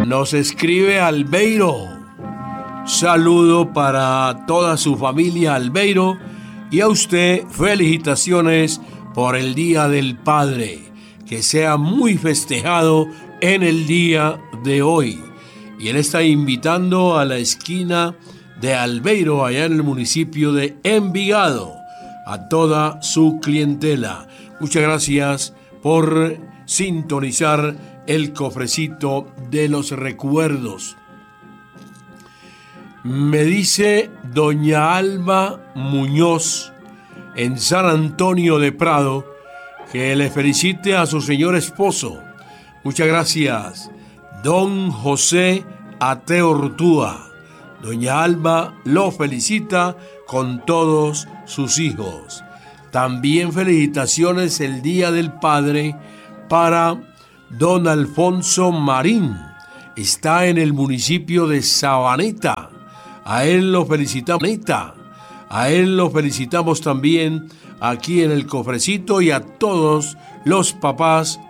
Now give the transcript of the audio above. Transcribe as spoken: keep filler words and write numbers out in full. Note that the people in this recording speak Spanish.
Nos escribe Albeiro. Saludo para toda su familia Albeiro y a usted felicitaciones por el Día del Padre. Que sea muy festejado en el día de hoy. Y él está invitando a la esquina de Albeiro, allá en el municipio de Envigado, a toda su clientela. Muchas gracias por sintonizar el cofrecito de los recuerdos. Me dice doña Alba Muñoz en San Antonio de Prado que le felicite a su señor esposo. Muchas gracias. Don José Ateortúa. Doña Alba lo felicita con todos sus hijos. También felicitaciones el Día del Padre para don Alfonso Marín. Está en el municipio de Sabaneta. A él lo felicitamos. A él lo felicitamos también aquí en el cofrecito y a todos los papás